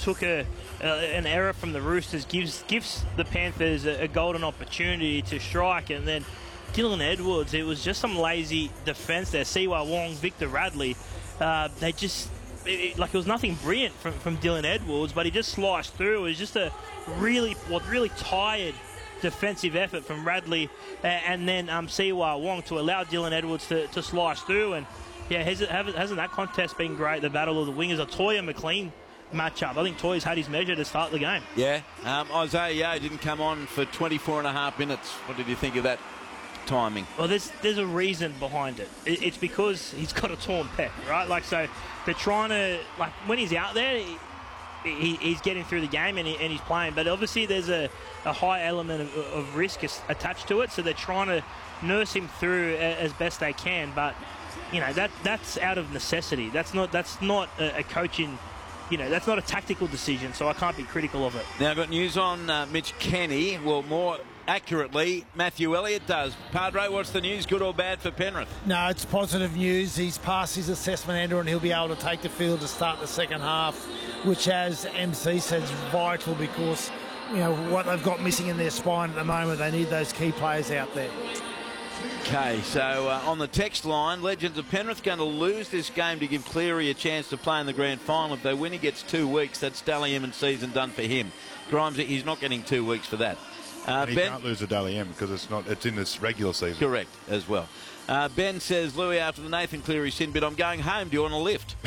took an error from the Roosters, gives the Panthers a golden opportunity to strike, and then Dylan Edwards, it was just some lazy defence there. Siwa Wong, Victor Radley, they just, it was nothing brilliant from Dylan Edwards, but he just sliced through. It was just a really tired defensive effort from Radley and then Siwa Wong to allow Dylan Edwards to slice through. And yeah, hasn't that contest been great? The battle of the wingers, a Toya McLean matchup. I think Toya's had his measure to start the game. Yeah, Isaiah Yeo didn't come on for 24 and a half minutes. What did you think of that timing? Well, there's a reason behind it. It's because he's got a torn pec, right? So they're trying to, when he's out there, he's getting through the game and he's playing. But obviously there's a high element of risk attached to it, so they're trying to nurse him through as best they can. But that's out of necessity. That's not a coaching. That's not a tactical decision, so I can't be critical of it. Now I've got news on Mitch Kenny. Well, more accurately, Matthew Elliott does. Padre, what's the news, good or bad for Penrith? No, it's positive news. He's passed his assessment, Andrew, and he'll be able to take the field to start the second half, which, as MC says, is vital because, what they've got missing in their spine at the moment, they need those key players out there. Okay, so on the text line, Legends of Penrith going to lose this game to give Cleary a chance to play in the grand final. If they win, he gets 2 weeks. That's Dally M and season done for him. Grimes, he's not getting 2 weeks for that. He can't lose to Dally M because it's in this regular season. Correct, as well. Ben says, Louis, after the Nathan Cleary sin bit, I'm going home. Do you want a lift?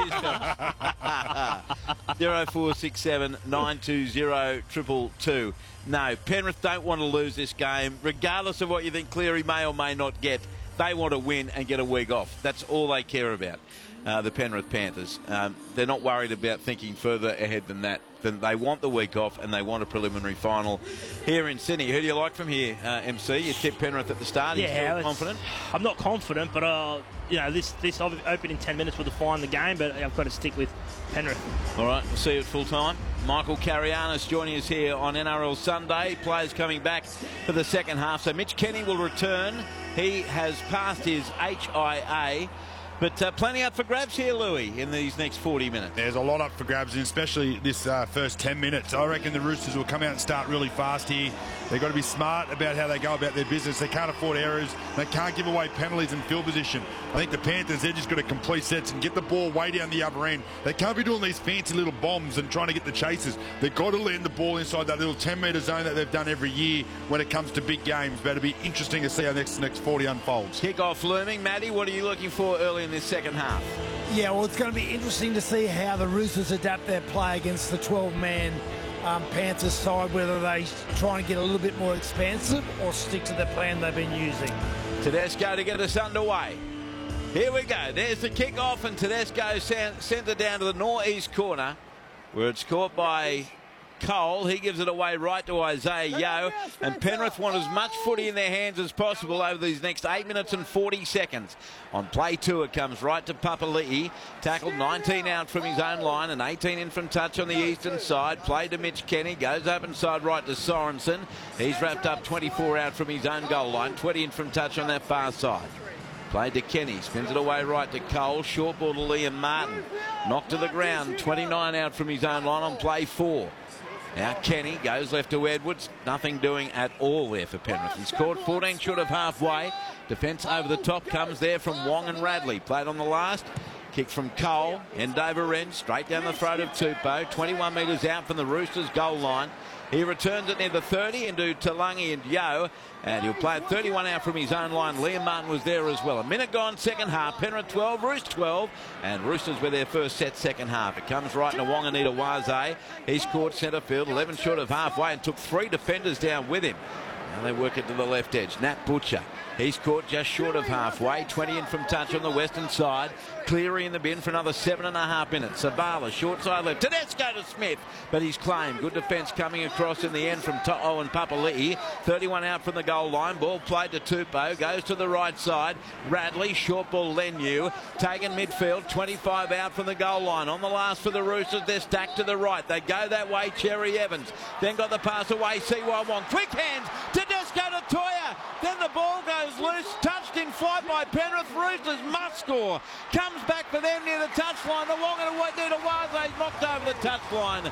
0467 920 222. No, Penrith don't want to lose this game, regardless of what you think Cleary may or may not get. They want to win and get a week off. That's all they care about, the Penrith Panthers. They're not worried about thinking further ahead than that. They want the week off and they want a preliminary final here in Sydney. Who do you like from here, MC? You tipped Penrith at the start. Yeah, Are you confident? I'm not confident, but this open in 10 minutes will define the game, but I've got to stick with Penrith. All right, we'll see you at full time. Michael Carianis joining us here on NRL Sunday. Players coming back for the second half. So Mitch Kenny will return. He has passed his HIA. But plenty up for grabs here, Louis, in these next 40 minutes. There's a lot up for grabs, and especially this first 10 minutes. I reckon the Roosters will come out and start really fast here. They've got to be smart about how they go about their business. They can't afford errors. They can't give away penalties and field position. I think the Panthers, they're just got to complete sets and get the ball way down the other end. They can't be doing these fancy little bombs and trying to get the chases. They've got to land the ball inside that little 10-metre zone that they've done every year when it comes to big games. But it'll be interesting to see how next 40 unfolds. Kick-off looming. Maddie, what are you looking for early in this second half? Yeah, well, it's going to be interesting to see how the Roosters adapt their play against the 12-man Panthers side, whether they try and get a little bit more expansive or stick to the plan they've been using. Tedesco to get us underway. Here we go. There's the kick-off, and Tedesco sends it down to the northeast corner, where it's caught by Cole. He gives it away right to Isaiah Yeo, and Penrith want as much footy in their hands as possible over these next 8 minutes and 40 seconds. On play 2, it comes right to Papali'i, tackled 19 out from his own line and 18 in from touch on the eastern side. Play to Mitch Kenny, goes up inside right to Sorensen. He's wrapped up 24 out from his own goal line, 20 in from touch on that far side. Played to Kenny, spins it away right to Cole, short ball to Liam Martin. Knocked to the ground, 29 out from his own line on play 4. Now Kenny goes left to Edwards. Nothing doing at all there for Penrith. He's scored 14 short of halfway. Defence over the top comes there from Wong and Radley. Played on the last. Kick from Cole. Endeavour Wren straight down the throat of Tupou. 21 metres out from the Roosters goal line. He returns it near the 30 into Talangi and Yeo. And he'll play it 31 out from his own line. Liam Martin was there as well. A minute gone, second half. Penrith 12, Roosters 12. And Roosters with their first set second half. It comes right into Wanganita Waze. He's caught centre field, 11 short of halfway, and took 3 defenders down with him. Now they work it to the left edge. Nat Butcher. He's caught just short of halfway. 20 in from touch on the western side. Cleary in the bin for another 7.5 minutes. Savala, short side left. Tedesco to Smith, but he's claimed. Good defence coming across in the end from To'o and Papali'i. 31 out from the goal line. Ball played to Tupou. Goes to the right side. Radley, short ball Leniu. Taken midfield. 25 out from the goal line. On the last for the Roosters, they're stacked to the right. They go that way. Cherry Evans. Then got the pass away. Siwa Wong. Quick hands. Tedesco to Toya. Then the ball goes loose. Touched in flight by Penrith. Roosters must score. Comes back for them near the touchline. The Wong and Waze knocked over the touchline.